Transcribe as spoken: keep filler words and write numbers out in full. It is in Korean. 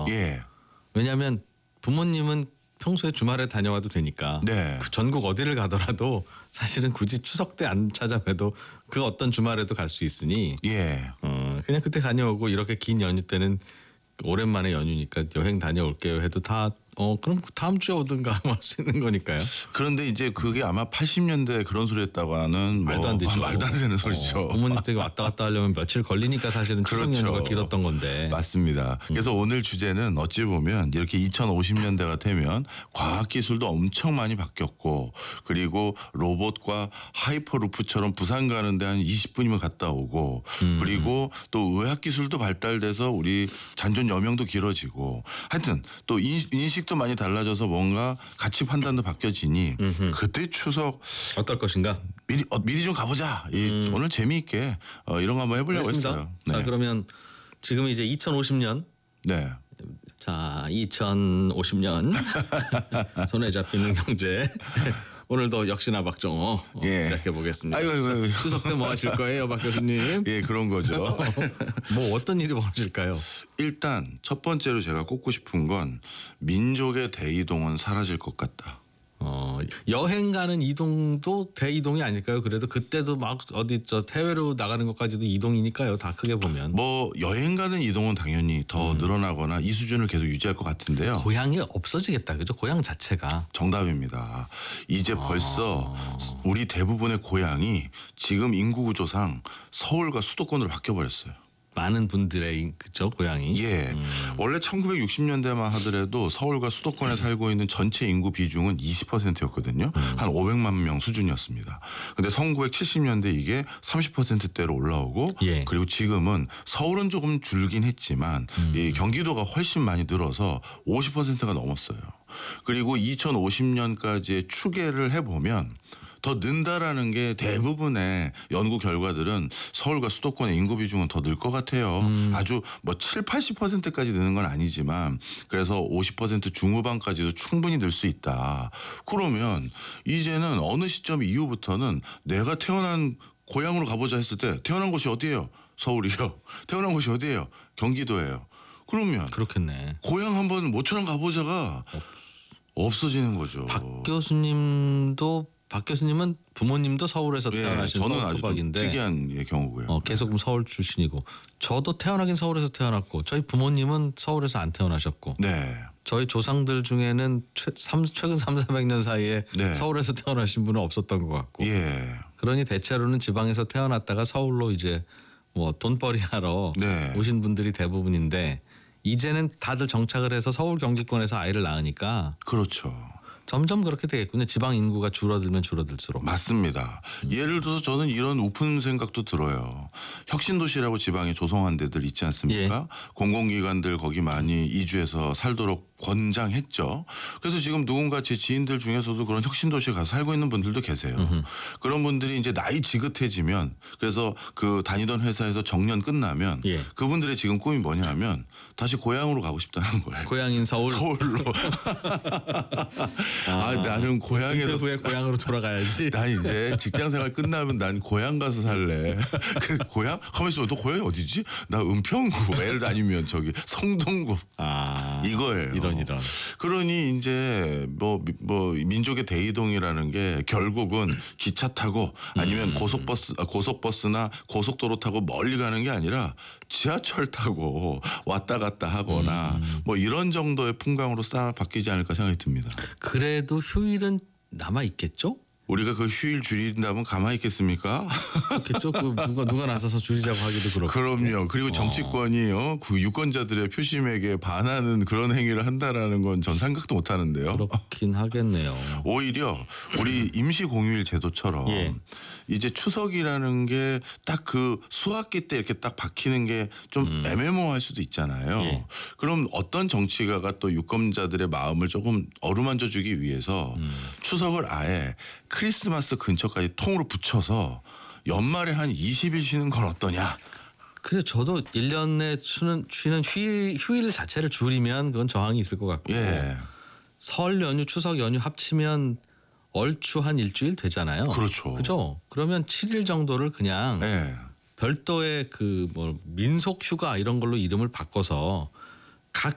예. 왜냐하면 부모님은 평소에 주말에 다녀와도 되니까 네. 그 전국 어디를 가더라도 사실은 굳이 추석 때 안 찾아봬도 그 어떤 주말에도 갈 수 있으니 예. 어, 그냥 그때 다녀오고 이렇게 긴 연휴 때는 오랜만에 연휴니까 여행 다녀올게요 해도 다 어 그럼 다음 주에 오든가 할 수 있는 거니까요. 그런데 이제 그게 아마 팔십 년대에 그런 소리 했다가는 말도 안 되죠. 아, 말도 안 되는 소리죠. 어, 부모님 댁에 왔다 갔다 하려면 며칠 걸리니까 사실은 추석 그렇죠. 연휴가 길었던 건데. 맞습니다. 그래서 음. 오늘 주제는 어찌 보면 이렇게 이천오십 년대가 되면 과학기술도 엄청 많이 바뀌었고 그리고 로봇과 하이퍼루프처럼 부산 가는데 한 이십 분이면 갔다 오고 음. 그리고 또 의학기술도 발달돼서 우리 잔존 여명도 길어지고 하여튼 또 인식 도 많이 달라져서 뭔가 가치 판단도 바뀌어지니 음흠. 그때 추석 어떨 것인가? 미리 어, 미리 좀 가보자. 이, 음. 오늘 재미있게 어, 이런 거 한번 해보려고 알겠습니다. 했어요. 자 그러면 지금 이제 이천오십 년 네. 자 이천오십 년 손에 잡히는 경제 오늘도 역시나 박정호 어, 예. 시작해 보겠습니다. 아이고, 아이고, 아이고. 추석 때 뭐 하실 거예요, 박 교수님? 예, 그런 거죠. 뭐 어떤 일이 벌어질까요? 일단 첫 번째로 제가 꼽고 싶은 건 민족의 대이동은 사라질 것 같다. 어, 여행 가는 이동도 대이동이 아닐까요? 그래도 그때도 막 어디 저 해외로 나가는 것까지도 이동이니까요. 다 크게 보면. 뭐 여행 가는 이동은 당연히 더 음. 늘어나거나 이 수준을 계속 유지할 것 같은데요. 고향이 없어지겠다, 그죠? 고향 자체가. 정답입니다. 이제 아. 벌써 우리 대부분의 고향이 지금 인구 구조상 서울과 수도권으로 바뀌어 버렸어요. 많은 분들의 그죠 고향이. 예. 음. 원래 천구백육십 년대만 하더라도 서울과 수도권에 살고 있는 전체 인구 비중은 이십 퍼센트였거든요. 음. 한 오백만 명 수준이었습니다. 근데 천구백칠십 년대 이게 삼십 퍼센트대로 올라오고 예. 그리고 지금은 서울은 조금 줄긴 했지만 음. 이 경기도가 훨씬 많이 늘어서 오십 퍼센트가 넘었어요. 그리고 이천오십 년까지의 추계를 해보면 더 는다라는 게 대부분의 연구 결과들은 서울과 수도권의 인구 비중은 더 늘 것 같아요. 음. 아주 뭐 칠, 팔십 퍼센트까지 느는 건 아니지만 그래서 오십 퍼센트 중후반까지도 충분히 늘 수 있다. 그러면 이제는 어느 시점 이후부터는 내가 태어난 고향으로 가보자 했을 때 태어난 곳이 어디예요? 서울이요. 태어난 곳이 어디예요? 경기도예요. 그러면 그렇겠네. 고향 한번 모처럼 가보자가 없어지는 거죠. 박 교수님도 박 교수님은 부모님도 서울에서 예, 태어나신 저는 서울 아주 좀 토박인데 특이한 예, 경우고요. 어, 계속 서울 출신이고 저도 태어나긴 서울에서 태어났고 저희 부모님은 서울에서 안 태어나셨고 네. 저희 조상들 중에는 최, 삼, 최근 삼사백 년 사이에 네. 서울에서 태어나신 분은 없었던 것 같고 예. 그러니 대체로는 지방에서 태어났다가 서울로 이제 뭐 돈벌이 하러 네. 오신 분들이 대부분인데 이제는 다들 정착을 해서 서울 경기권에서 아이를 낳으니까 그렇죠. 점점 그렇게 되겠군요. 지방 인구가 줄어들면 줄어들수록. 맞습니다. 음. 예를 들어서 저는 이런 우픈 생각도 들어요. 혁신도시라고 지방에 조성한 데들 있지 않습니까? 예. 공공기관들 거기 많이 이주해서 살도록 권장했죠. 그래서 지금 누군가 제 지인들 중에서도 그런 혁신도시에 가서 살고 있는 분들도 계세요. 음흠. 그런 분들이 이제 나이 지긋해지면 그래서 그 다니던 회사에서 정년 끝나면 예. 그분들의 지금 꿈이 뭐냐 하면 다시 고향으로 가고 싶다는 거예요. 고향인 서울. 서울로. 아, 나는 고향에서 은퇴 후에 고향으로 돌아가야지. 난 이제 직장 생활 끝나면 난 고향 가서 살래. 그 고향? 가만 있어. 너 고향이 어디지? 나 은평구. 예를 아니면 저기 성동구. 아 이거예요. 이런 이런. 그러니 이제 뭐, 뭐 민족의 대이동이라는 게 결국은 기차 타고 아니면 음. 고속버스, 아, 고속버스나 고속도로 타고 멀리 가는 게 아니라 지하철 타고 왔다 갔다 하거나 음. 뭐 이런 정도의 풍광으로 싹 바뀌지 않을까 생각이 듭니다. 그래도 휴일은 남아 있겠죠? 우리가 그 휴일 줄인다면 가만히 있겠습니까? 그렇겠죠. 그 누가 누가 나서서 줄이자고 하기도 그렇고. 그럼요. 그리고 정치권이요, 그 유권자들의 표심에게 반하는 그런 행위를 한다라는 건 전 생각도 못 하는데요. 그렇긴 하겠네요. 오히려 우리 임시 공휴일 제도처럼 예. 이제 추석이라는 게 딱 그 수학기 때 이렇게 딱 박히는 게 좀 음. 애매모호할 수도 있잖아요. 예. 그럼 어떤 정치가가 또 유권자들의 마음을 조금 어루만져 주기 위해서 음. 추석을 아예 크리스마스 근처까지 통으로 붙여서 연말에 한 이십 일 쉬는 건 어떠냐. 그래 저도 일 년에 쉬는, 쉬는 휴일, 휴일 자체를 줄이면 그건 저항이 있을 것 같고 예. 설 연휴 추석 연휴 합치면 얼추 한 일주일 되잖아요. 그렇죠. 그죠? 그러면 칠 일 정도를 그냥 예. 별도의 그 뭐 민속 휴가 이런 걸로 이름을 바꿔서